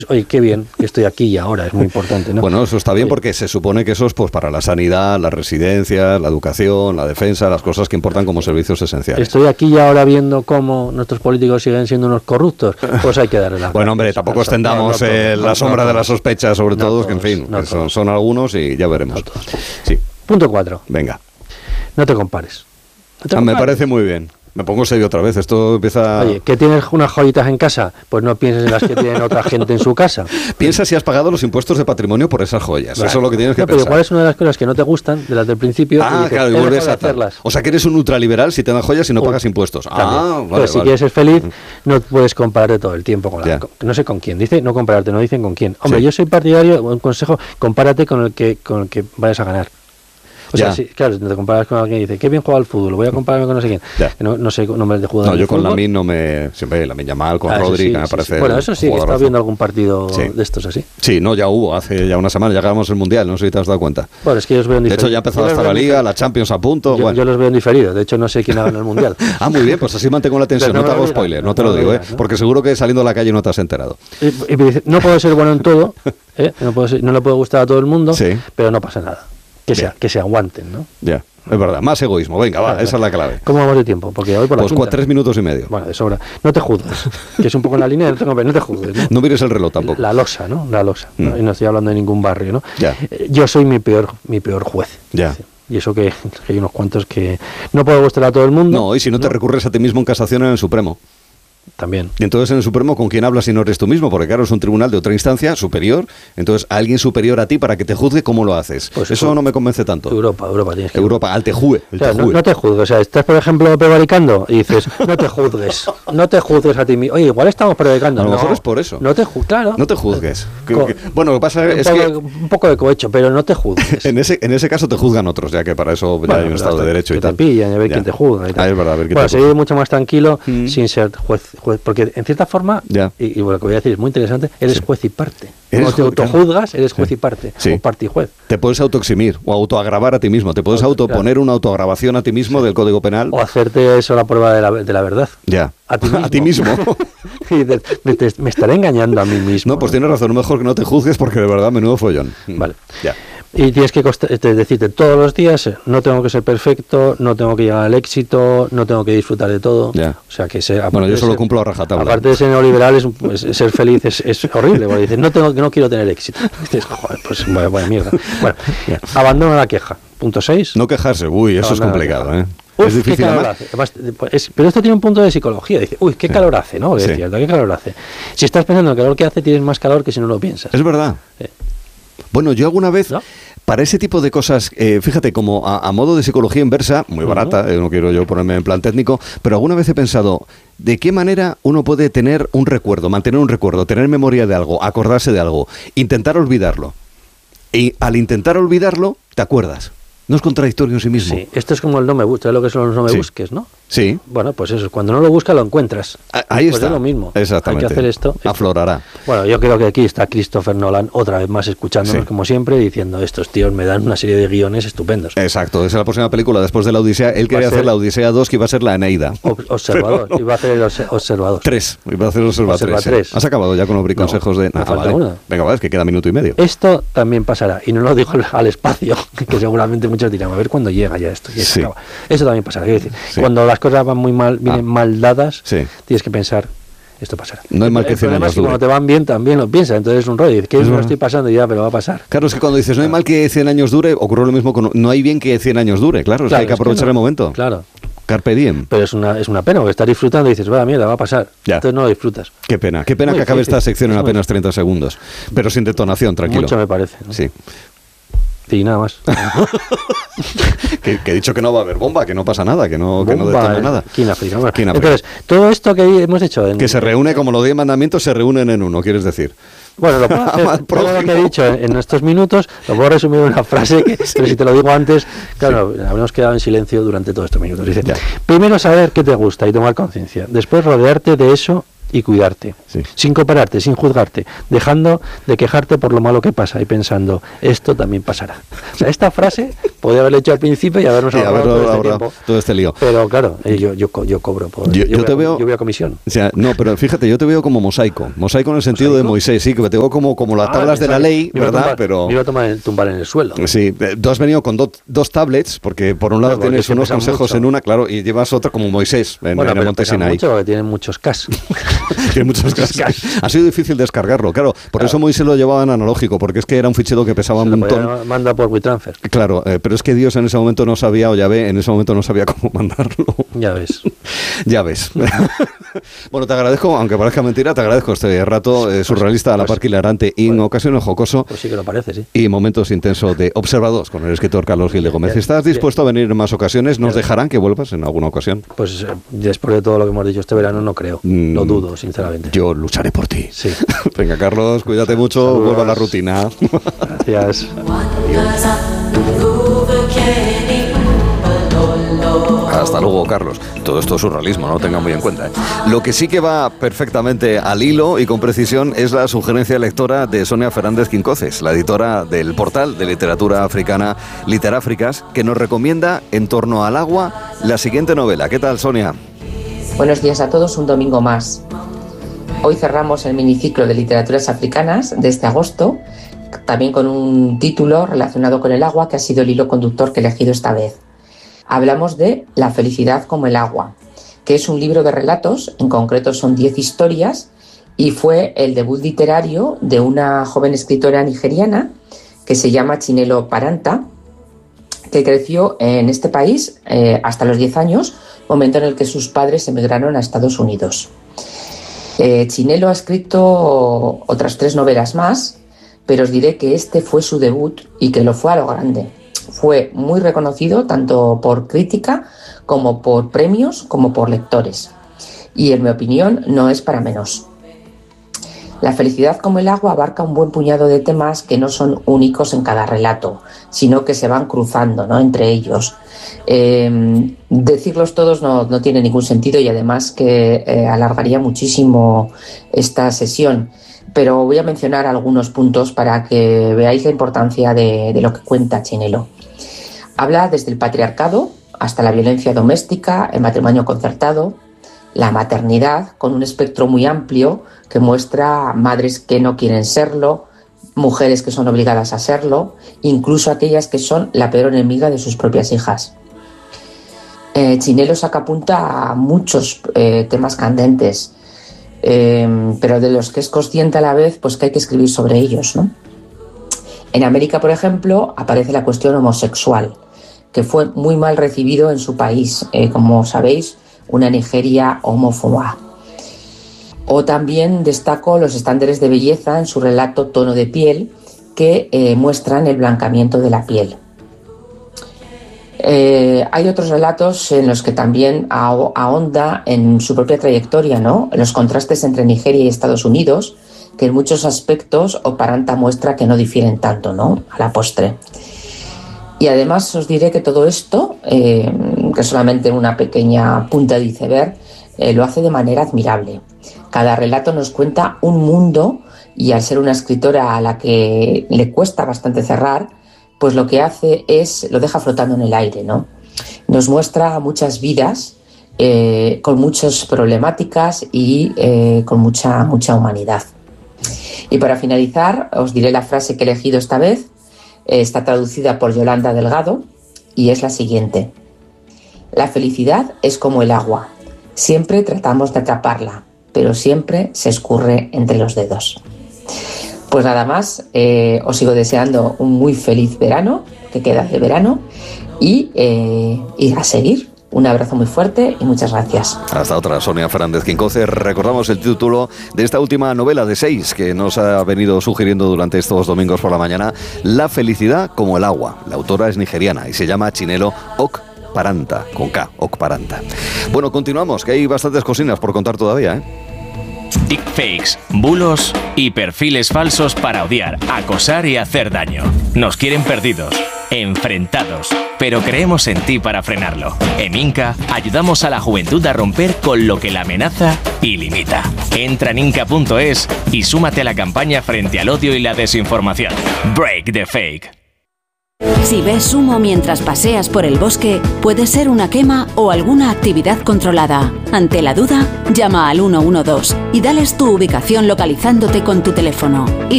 Oye, qué bien que estoy aquí y ahora, es muy importante, ¿no? Bueno, eso está bien porque se supone que eso es pues para la sanidad, las residencias, la educación, la defensa, las cosas que importan como servicios esenciales. Estoy aquí y ahora viendo cómo nuestros políticos siguen siendo unos corruptos, pues hay que darle la Bueno, hombre, tampoco extendamos la sombra de la sospecha sobre todos, que en fin, son algunos y ya veremos. Sí. Punto 4. Venga. No te compares. Me parece muy bien. Me pongo serio otra vez, esto empieza... Oye, ¿que tienes unas joyitas en casa? Pues no pienses en las que tienen otra gente en su casa. Piensa si has pagado los impuestos de patrimonio por esas joyas, vale. Eso es lo que tienes que pensar. Pero ¿cuál es una de las cosas que no te gustan, de las del principio? Ah, claro, y vuelves a hacerlas. O sea, que eres un ultraliberal si te dan joyas y no pagas impuestos. Vale. Pues si quieres ser feliz, no puedes compararte todo el tiempo con no sé con quién. Dice no compararte, no dicen con quién. Hombre, yo soy partidario, un consejo, compárate con el que vayas a ganar. O sea, sí, claro, te comparas con alguien y dice, qué bien juega al fútbol, voy a compararme con no sé quién. No sé nombres de jugadores. No, yo con Lamine no me... Siempre Lamine Yamal, con Rodri, que me parece... Bueno, eso sí, que estás viendo algún partido de estos así. Sí, no, ya hubo, hace ya una semana, ya ganamos el Mundial, no sé si te has dado cuenta. Bueno, es que ellos veo en diferido. De hecho, ya empezó hasta la Liga, la Champions a punto. Yo los veo en diferido, de hecho no sé quién ha ganado el Mundial. Ah, muy bien, pues así mantengo la tensión, no te hago spoiler, no te lo digo, porque seguro que saliendo a la calle no te has enterado. Y me dice, no puedo ser bueno en todo, no le puede gustar a todo el mundo, pero no pasa nada. Que se aguanten, ¿no? Ya, es verdad. Más egoísmo. Venga, va, esa es la clave. ¿Cómo vamos de tiempo? Porque hoy por la quinta. 3 minutos y medio. Bueno, de sobra. No te juzgues. Que es un poco en la línea, no te juzgues. No mires el reloj tampoco. La losa, ¿no? La losa. ¿no? Y no estoy hablando de ningún barrio, ¿no? Ya. Yo soy mi peor juez. Ya. Y eso que hay unos cuantos que no puedo gustar a todo el mundo. No, y si no te recurres a ti mismo en casación en el Supremo. También. Y entonces en el Supremo, ¿con quién hablas si no eres tú mismo? Porque claro, es un tribunal de otra instancia superior, entonces alguien superior a ti para que te juzgue cómo lo haces. Pues eso no me convence tanto. Europa tienes que... Europa, al tejue. No te juzgues, o sea, estás por ejemplo prevaricando y dices, no te juzgues a ti mismo. Oye, igual estamos prevaricando. A lo mejor es por eso. Claro. No te juzgues. Bueno, lo que pasa es que... Un poco de cohecho, pero no te juzgues. en ese caso te juzgan otros, ya que para eso ya hay un Estado de Derecho y tal. Te pillan, a ver quién te juzga y tal. Es verdad, a ver quién te juzga. Seguir mucho más tranquilo sin ser juez, porque en cierta forma, y lo que voy a decir es muy interesante, eres juez y parte. Cuando te autojuzgas, eres juez y parte, o parte y juez. Te puedes autoeximir o autoagravar a ti mismo, te puedes autoponer una autoagravación a ti mismo del Código Penal. O hacerte eso la prueba de la verdad. Ya. A ti mismo. Y me estaré engañando a mí mismo. No, pues tienes razón, mejor que no te juzgues porque de verdad menudo follón. Vale. Ya. Y tienes que decirte todos los días, no tengo que ser perfecto, no tengo que llegar al éxito, no tengo que disfrutar de todo. Ya. O sea, que bueno, yo solo cumplo a rajatabla. Aparte de ser neoliberal, ser feliz es horrible. Porque dices, no quiero tener éxito. Dices, joder, pues vaya mierda. Bueno, abandona la queja. Punto 6. No quejarse, eso es complicado, ¿eh? Es difícil. Pero esto tiene un punto de psicología. Dice, qué calor hace, ¿no? Es cierto, qué calor hace. Si estás pensando en el calor que hace, tienes más calor que si no lo piensas. Es verdad. Bueno, yo alguna vez, para ese tipo de cosas, fíjate, como a modo de psicología inversa, muy barata, no quiero yo ponerme en plan técnico, pero alguna vez he pensado, ¿de qué manera uno puede tener un recuerdo, mantener un recuerdo, tener memoria de algo, acordarse de algo, intentar olvidarlo? Y al intentar olvidarlo, te acuerdas. ¿No es contradictorio en sí mismo? Sí, esto es como el no me busques, lo que son los no me busques, ¿no? Sí. Bueno, pues eso, cuando no lo buscas lo encuentras. Ahí pues está. Es lo mismo. Exactamente. Hay que hacer esto. Aflorará. Bueno, yo creo que aquí está Christopher Nolan otra vez más escuchándonos como siempre, diciendo, estos tíos me dan una serie de guiones estupendos. Exacto, esa es la próxima película después de la Odisea. Él quería hacer la Odisea 2, que iba a ser la Eneida. Observador, iba a hacer el Observador. 3, iba a hacer el Observador 3. ¿Has acabado ya con los consejos de...? Falta una. Venga, va, es que queda minuto y medio. Esto también pasará, y no lo digo al espacio, que seguramente muchos dirán, a ver cuándo llega ya esto. Y se acaba. Eso también pasará. Quiero decir, cuando las cosas van muy mal, vienen mal dadas, tienes que pensar, esto pasará. No hay mal que 100 años dure. Cuando te van bien, también lo piensas. Entonces es un rollo. ¿Qué es lo que estoy pasando? Ya, pero va a pasar. Claro, es que cuando dices no hay mal que 100 años dure, ocurre lo mismo con no hay bien que 100 años dure. Claro, es que hay que aprovechar el momento. Claro. Carpe diem. Pero es una pena, porque estás disfrutando y dices, vaya mierda, va a pasar. Ya. Entonces no lo disfrutas. Qué pena que acabe esta sección en apenas 30 segundos. Pero sin detonación, tranquilo. Mucho me parece, ¿no? Sí. Y nada más. que he dicho que no va a haber bomba, que no pasa nada, que no detona nada. Entonces, todo esto que hemos hecho... que se reúne, como los 10 mandamientos, se reúnen en uno, ¿quieres decir? Bueno, lo puedo hacer, todo lo que he dicho en estos minutos, lo puedo resumir en una frase, pero si te lo digo antes, claro, habremos quedado en silencio durante todos estos minutos. Dice, primero saber qué te gusta y tomar conciencia. Después rodearte de eso y cuidarte, sí. sin compararte, sin juzgarte, dejando de quejarte por lo malo que pasa y pensando, esto también pasará. O sea, esta frase podría haberla hecho al principio y habernos ahorrado todo este lío. Pero claro, yo cobro por... Yo voy a comisión. O sea, no, pero fíjate, yo te veo como mosaico en el sentido de Moisés, sí, que te veo como las tablas de la ley, ¿verdad? Pero me iba a tumbar en el suelo. Sí, tú has venido con dos tablets, porque por un lado tienes unos consejos en una, claro, y llevas otra como Moisés en el Monte Sinaí. Porque tienen muchos cas. Tiene muchos cas. Ha sido difícil descargarlo, claro. Por eso Moisés lo llevaba en analógico, porque es que era un fichero que pesaba un montón. Manda por WeTransfer. Claro, pero es que Dios en ese momento no sabía, o Yahvé en ese momento no sabía cómo mandarlo. Ya ves. Ya ves. Bueno, te agradezco, aunque parezca mentira, te agradezco este rato surrealista, a la par que hilarante y en ocasiones jocoso. Pues sí que lo parece, sí. Y momentos intensos de observados con el escritor Carlos Gil de Gómez. ¿Estás dispuesto a venir en más ocasiones? ¿Nos dejarán que vuelvas en alguna ocasión? Pues después de todo lo que hemos dicho este verano, no creo. Lo dudo, sinceramente. Yo lucharé por ti. Sí. Venga, Carlos, cuídate mucho. Saludos. Vuelva a la rutina. Gracias. Hasta luego, Carlos. Todo esto es surrealismo, no lo tengan muy en cuenta. Lo que sí que va perfectamente al hilo y con precisión es la sugerencia lectora de Sonia Fernández Quincoces, la editora del portal de literatura africana Literáfricas, que nos recomienda En torno al agua la siguiente novela. ¿Qué tal, Sonia? Buenos días a todos, un domingo más. Hoy cerramos el miniciclo de literaturas africanas de este agosto, también con un título relacionado con el agua, que ha sido el hilo conductor que he elegido esta vez. Hablamos de La felicidad como el agua, que es un libro de relatos, en concreto son 10 historias, y fue el debut literario de una joven escritora nigeriana que se llama Chinelo Paranta, que creció en este país hasta los 10 años, momento en el que sus padres emigraron a Estados Unidos. Chinelo ha escrito otras 3 novelas más, pero os diré que este fue su debut y que lo fue a lo grande. Fue muy reconocido tanto por crítica como por premios como por lectores. Y en mi opinión no es para menos. La felicidad como el agua abarca un buen puñado de temas que no son únicos en cada relato, sino que se van cruzando, ¿no?, entre ellos. Decirlos todos no tiene ningún sentido y además que alargaría muchísimo esta sesión. Pero voy a mencionar algunos puntos para que veáis la importancia de lo que cuenta Chinelo. Habla desde el patriarcado hasta la violencia doméstica, el matrimonio concertado, la maternidad, con un espectro muy amplio que muestra madres que no quieren serlo, mujeres que son obligadas a serlo, incluso aquellas que son la peor enemiga de sus propias hijas. Chinelo saca punta a muchos temas candentes, pero de los que es consciente a la vez, pues que hay que escribir sobre ellos, ¿no? En América, por ejemplo, aparece la cuestión homosexual, que fue muy mal recibido en su país, como sabéis, una Nigeria homófoba. O también destaco los estándares de belleza en su relato Tono de piel, que muestran el blancamiento de la piel. Hay otros relatos en los que también ahonda en su propia trayectoria, ¿no?, en los contrastes entre Nigeria y Estados Unidos, que en muchos aspectos Paranta muestra que no difieren tanto, ¿no?, a la postre. Y además os diré que todo esto, que solamente una pequeña punta de iceberg, lo hace de manera admirable. Cada relato nos cuenta un mundo y al ser una escritora a la que le cuesta bastante cerrar, pues lo que hace es, lo deja flotando en el aire, ¿no? Nos muestra muchas vidas con muchas problemáticas y con mucha humanidad. Y para finalizar, os diré la frase que he elegido esta vez. Está traducida por Yolanda Delgado y es la siguiente: la felicidad es como el agua, siempre tratamos de atraparla, pero siempre se escurre entre los dedos. Pues nada más, os sigo deseando un muy feliz verano, que queda de verano, y a seguir. Un abrazo muy fuerte y muchas gracias. Hasta otra, Sonia Fernández Quincoces. Recordamos el título de esta última novela de 6 que nos ha venido sugiriendo durante estos domingos por la mañana: La felicidad como el agua. La autora es nigeriana y se llama Chinelo Paranta, con K, Paranta. Bueno, continuamos, que hay bastantes cocinas por contar todavía, ¿eh? Deepfakes, bulos y perfiles falsos para odiar, acosar y hacer daño. Nos quieren perdidos. enfrentados, pero creemos en ti para frenarlo. En Inca ayudamos a la juventud a romper con lo que la amenaza y limita. Entra en inca.es y súmate a la campaña frente al odio y la desinformación. Break the fake. Si ves humo mientras paseas por el bosque, puede ser una quema o alguna actividad controlada. Ante la duda, llama al 112 y dales tu ubicación localizándote con tu teléfono. Y